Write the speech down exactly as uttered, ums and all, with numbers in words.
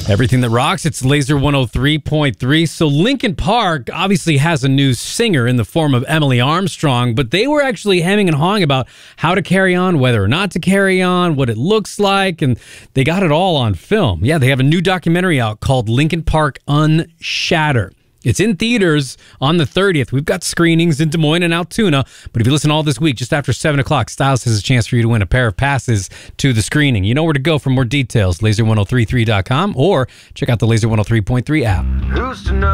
Everything that rocks, it's Laser one oh three point three. So Linkin Park obviously has a new singer in the form of Emily Armstrong, but they were actually hemming and hawing about how to carry on, whether or not to carry on, what it looks like, and they got it all on film. Yeah, they have a new documentary out called Linkin Park Unshatter. It's in theaters on the thirtieth. We've got screenings in Des Moines and Altoona. But if you listen all this week, just after seven o'clock, Styles has a chance for you to win a pair of passes to the screening. You know where to go for more details, laser ten thirty-three dot com, or check out the Laser one oh three point three app. Who's to know?